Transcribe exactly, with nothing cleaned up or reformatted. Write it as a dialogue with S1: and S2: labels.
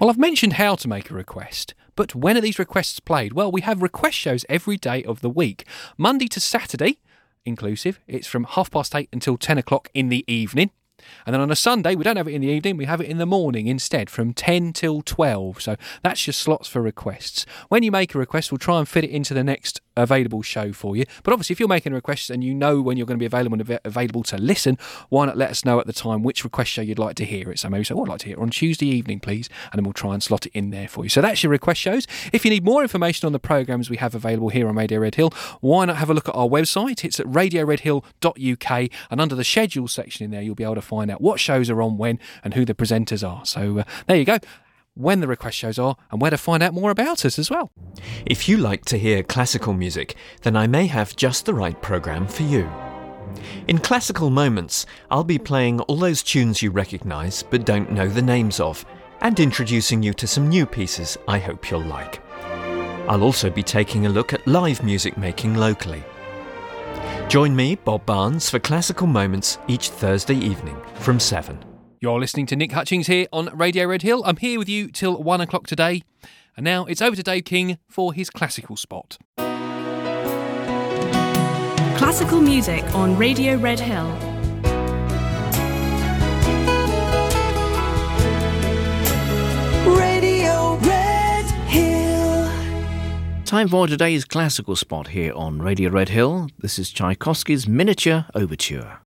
S1: Well, I've mentioned how to make a request, but when are these requests played? Well, we have request shows every day of the week. Monday to Saturday, inclusive, it's from half past eight until ten o'clock in the evening. And then on a Sunday, we don't have it in the evening, we have it in the morning instead, from ten till twelve. So that's your slots for requests. When you make a request, we'll try and fit it into the next available show for you. But obviously, if you're making requests and you know when you're going to be available and av- available to listen, why not let us know at the time which request show you'd like to hear it. So maybe say, oh, I'd like to hear it on Tuesday evening, please. And then we'll try and slot it in there for you. So that's your request shows. If you need more information on the programmes we have available here on Radio Red Hill, why not have a look at our website? It's at radio red hill dot u k, and under the schedule section in there, you'll be able to find out what shows are on when and who the presenters are. So uh, there you go. When the request shows are and where to find out more about us as well.
S2: If you like to hear classical music, then I may have just the right programme for you. In Classical Moments, I'll be playing all those tunes you recognise but don't know the names of, and introducing you to some new pieces I hope you'll like. I'll also be taking a look at live music making locally. Join me, Bob Barnes, for Classical Moments each Thursday evening from seven.
S1: You're listening to Nick Hutchings here on Radio Red Hill. I'm here with you till one o'clock today. And now it's over to Dave King for his classical spot.
S3: Classical music on Radio Red Hill.
S4: Radio Red Hill.
S5: Time for today's classical spot here on Radio Red Hill. This is Tchaikovsky's Miniature Overture.